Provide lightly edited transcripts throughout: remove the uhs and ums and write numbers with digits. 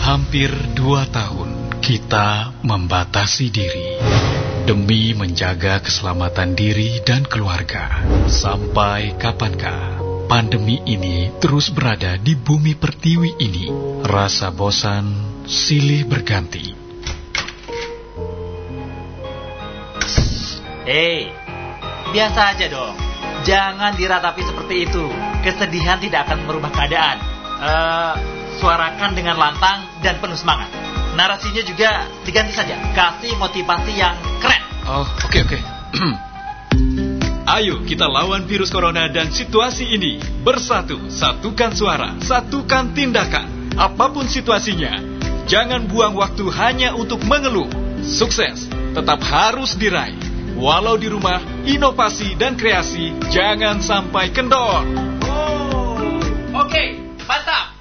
Hampir 2 tahun kita membatasi diri demi menjaga keselamatan diri dan keluarga. Sampai kapankah pandemi ini terus berada di bumi pertiwi ini? Rasa bosan silih berganti. Biasa aja dong. Jangan diratapi seperti itu. Kesedihan tidak akan merubah keadaan. Suarakan dengan lantang dan penuh semangat. Narasinya juga diganti saja. Kasih motivasi yang keren. Oke. Ayo kita lawan virus corona dan situasi ini. Bersatu, satukan suara, satukan tindakan. Apapun situasinya, jangan buang waktu hanya untuk mengeluh. Sukses tetap harus diraih. Walau di rumah, inovasi dan kreasi jangan sampai kendor. Oke, mantap.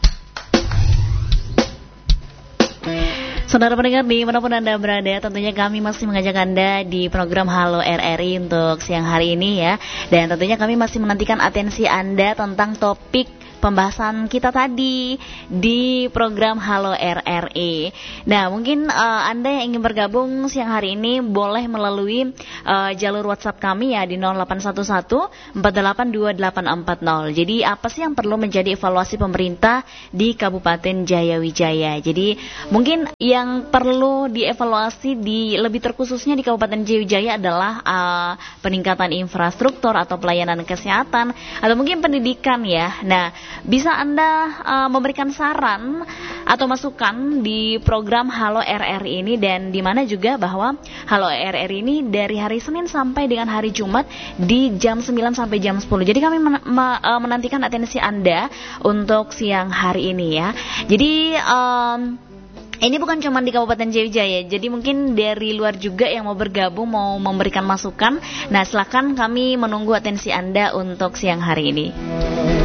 Saudara pendengar dimanapun Anda berada, tentunya kami masih mengajak Anda di program Halo RRI untuk siang hari ini ya. Dan tentunya kami masih menantikan atensi Anda tentang topik pembahasan kita tadi di program Halo RRI. Nah, mungkin Anda yang ingin bergabung siang hari ini boleh melalui jalur WhatsApp kami ya di 0811 482840. Jadi apa sih yang perlu menjadi evaluasi pemerintah di Kabupaten Jayawijaya? Jadi mungkin yang perlu dievaluasi lebih terkhususnya di Kabupaten Jayawijaya adalah peningkatan infrastruktur atau pelayanan kesehatan atau mungkin pendidikan ya. Nah, bisa Anda memberikan saran atau masukan di program Halo RRI ini, dan di mana juga bahwa Halo RRI ini dari hari Senin sampai dengan hari Jumat di jam 9 sampai jam 10. Jadi kami menantikan atensi Anda untuk siang hari ini ya. Jadi ini bukan cuma di Kabupaten Jayawijaya, jadi mungkin dari luar juga yang mau bergabung, mau memberikan masukan. Nah, silakan, kami menunggu atensi Anda untuk siang hari ini.